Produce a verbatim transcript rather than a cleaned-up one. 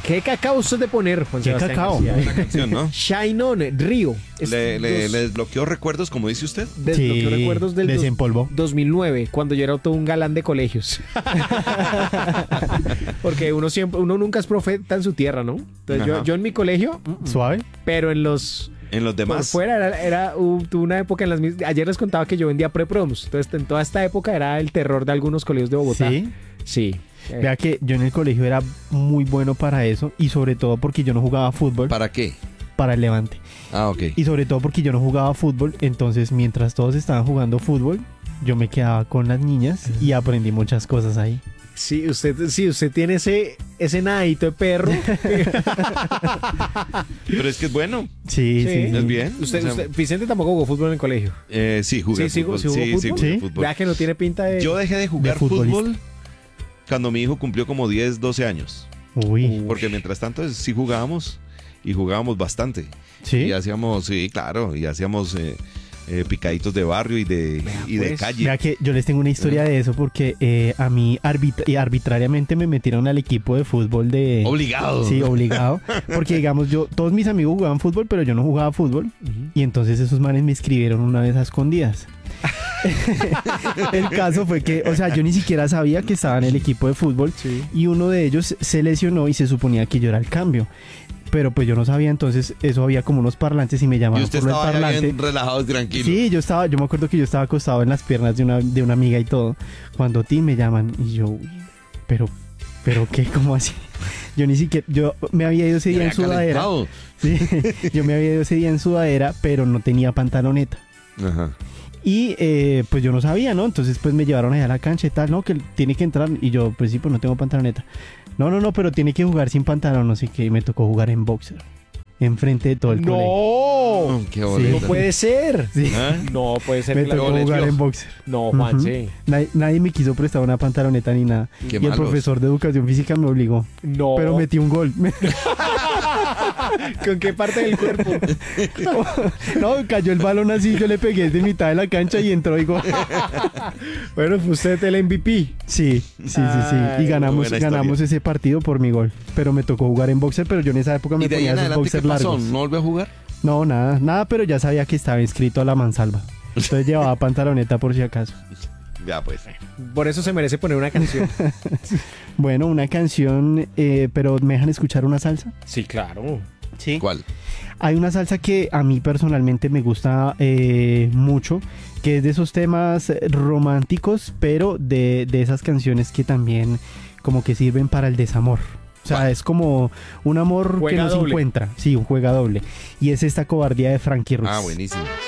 ¿Qué cacao usted de poner, Juan ¿Qué Sebastián cacao? García? Una canción, ¿no? Shine On, Río. Es Le, le, dos- le desbloqueó recuerdos, como dice usted. desbloqueó Sí, recuerdos del dos- desempolvó. dos mil nueve, cuando yo era todo un galán de colegios. Porque uno siempre, uno nunca es profeta en su tierra, ¿no? Entonces yo, Ajá. yo en mi colegio, mm, mm, Suave. pero en los... En los Por demás. fuera era, era uh, tuve una época en las mis- ayer les contaba que yo vendía pre-promos. Entonces en toda esta época era el terror de algunos colegios de Bogotá. Sí. Sí. Eh, Vea que yo en el colegio era muy bueno para eso y sobre todo porque yo no jugaba fútbol ¿Para qué? para el Levante. Ah, ok. Y sobre todo porque yo no jugaba fútbol, entonces mientras todos estaban jugando fútbol, yo me quedaba con las niñas y aprendí muchas cosas ahí. Sí, usted, sí, usted tiene ese, ese nadito de perro. Pero es que es bueno. Sí, Sí. sí. sí. Es bien. Usted, O sea, usted- Vicente tampoco jugó fútbol en el colegio. eh, sí, jugué Sí, sí, fútbol. sí jugó sí, sí, fútbol. jugué Sí. fútbol. Vea que no tiene pinta de... Yo dejé de jugar De futbolista. fútbol cuando mi hijo cumplió como diez, doce años. Uy, Porque mientras tanto sí jugábamos y jugábamos bastante. sí. Y hacíamos, sí, claro, y hacíamos eh, eh, picaditos de barrio y de, Vea, y de pues. calle. Vea que yo les tengo una historia de eso porque eh, a mí arbitra- y arbitrariamente me metieron al equipo de fútbol de... Obligado. Sí, obligado. Porque digamos, yo, todos mis amigos jugaban fútbol, pero yo no jugaba fútbol. Ujú. Y entonces esos manes me escribieron una vez a escondidas. El caso fue que, o sea, yo ni siquiera sabía que estaba en el equipo de fútbol. Sí. Y uno de ellos se lesionó y se suponía que yo era el cambio. Pero pues yo no sabía, entonces eso había como unos parlantes y me Y llamaron usted por el estaba ya parlante. bien relajado y tranquilo. Sí, yo estaba, yo me acuerdo que yo estaba acostado en las piernas de una, de una amiga y todo. Cuando ti me llaman y yo, uy, pero, pero qué, ¿cómo así? Yo ni siquiera, yo me había ido ese día Me en había sudadera. calentado. Sí, yo me había ido ese día en sudadera, pero no tenía pantaloneta. Ajá. Y eh, pues yo no sabía, ¿no? Entonces pues me llevaron allá a la cancha y tal, ¿no? Que tiene que entrar. Y yo, pues sí, pues no tengo pantaloneta. No, no, no, pero tiene que jugar sin pantalón, no sé qué. Y me tocó jugar en boxer. Enfrente de todo el colegio. ¡No! Oh, qué No boleta. puede ser. Sí. ¿Ah? No puede ser. Me que la- tocó le jugar dio. en boxer. No, Juan, Ujú. sí. Nadie, nadie me quiso prestar una pantaloneta ni nada. Qué y el malos. profesor de educación física me obligó. No. Pero metí un gol. ¿Con qué parte del cuerpo? No, cayó el balón así, yo le pegué de mitad de la cancha y entró y gol. Bueno, fue usted el M V P. Sí, sí, sí, sí. Ay, Y ganamos, buena ganamos historia. ese partido por mi gol. Pero me tocó jugar en boxer, pero yo en esa época me ¿Y de ahí ponía en esos adelante qué boxers pasó? largos. ¿No volvió a jugar? No, nada, nada, pero ya sabía que estaba inscrito a la mansalva. Entonces llevaba pantaloneta por si acaso. Ya, pues. Por eso se merece poner una canción. Bueno, una canción, eh, pero ¿me dejan escuchar una salsa? Sí, claro. Sí. ¿Cuál? Hay una salsa que a mí personalmente me gusta eh, mucho, que es de esos temas románticos, pero de, de esas canciones que también como que sirven para el desamor. O sea, ¿Cuál? es como un amor Juega que no se doble. encuentra. Sí, un juega doble. Y es esta cobardía de Frankie Ruiz. Ah, buenísimo.